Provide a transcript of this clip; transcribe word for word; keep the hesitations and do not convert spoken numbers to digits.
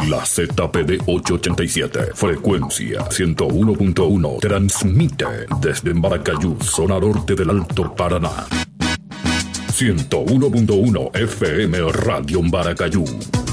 La Z P D ochocientos ochenta y siete, frecuencia ciento uno punto uno, transmite desde Maracayú, zona norte del Alto Paraná. ciento uno punto uno F M Radio Maracayú.